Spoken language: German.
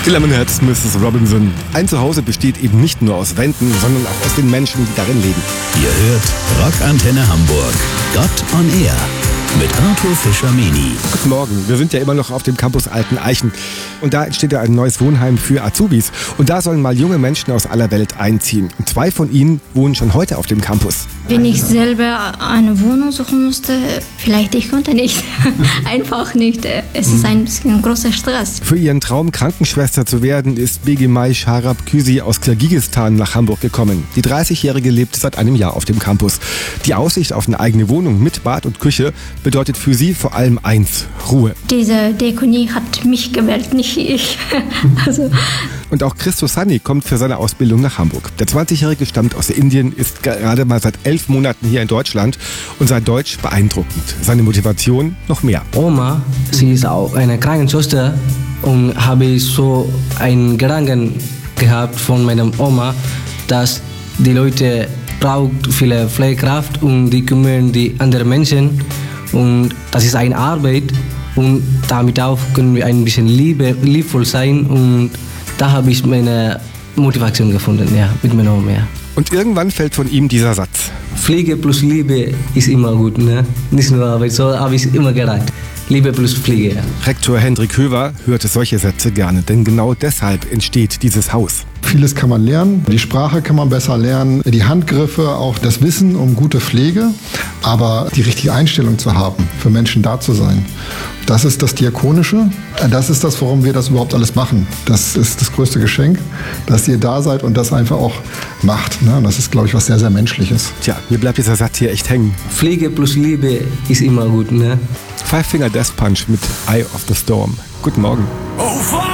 Lamon Heads, Mrs. Robinson. Ein Zuhause besteht eben nicht nur aus Wänden, sondern auch aus den Menschen, die darin leben. Ihr hört Rockantenne Hamburg. Gott on Air. Mit Arthur Fischer-Meni. Guten Morgen, wir sind ja immer noch auf dem Campus Alten Eichen. Und da entsteht ja ein neues Wohnheim für Azubis. Und da sollen mal junge Menschen aus aller Welt einziehen. Und 2 von ihnen wohnen schon heute auf dem Campus. Wenn ich selber eine Wohnung suchen musste, vielleicht ich konnte nicht. Einfach nicht. Es ist ein bisschen großer Stress. Für ihren Traum, Krankenschwester zu werden, ist Begimay Sharab Küsi aus Kirgisistan nach Hamburg gekommen. Die 30-Jährige lebt seit einem Jahr auf dem Campus. Die Aussicht auf eine eigene Wohnung mit Bad und Küche bedeutet für sie vor allem eins: Ruhe. Diese Diakonie hat mich gewählt, nicht ich. Und auch Christo Sani kommt für seine Ausbildung nach Hamburg. Der 20-Jährige stammt aus Indien, ist gerade mal seit 11 Monaten hier in Deutschland und sein Deutsch beeindruckend. Seine Motivation noch mehr. Oma, sie ist auch eine Krankenschwester und habe ich so einen Gedanken gehabt von meiner Oma, dass die Leute brauchen viele Pflegekraft und die kümmern die anderen Menschen und das ist eine Arbeit und damit auch können wir ein bisschen liebevoll sein und da habe ich meine Motivation gefunden, ja, mit meiner Oma. Ja. Und irgendwann fällt von ihm dieser Satz: Pflege plus Liebe ist immer gut, ne? Nicht nur Arbeit, so habe ich es immer gedacht. Liebe plus Pflege. Ja. Rektor Hendrik Höver hörte solche Sätze gerne, denn genau deshalb entsteht dieses Haus. Vieles kann man lernen, die Sprache kann man besser lernen, die Handgriffe, auch das Wissen um gute Pflege, aber die richtige Einstellung zu haben, für Menschen da zu sein. Das ist das Diakonische, das ist das, warum wir das überhaupt alles machen. Das ist das größte Geschenk, dass ihr da seid und das einfach auch macht. Ne? Das ist, glaube ich, was sehr, sehr Menschliches. Tja, mir bleibt dieser Satz hier echt hängen. Pflege plus Liebe ist immer gut, ne? Five Finger Death Punch mit Eye of the Storm. Guten Morgen. Oh,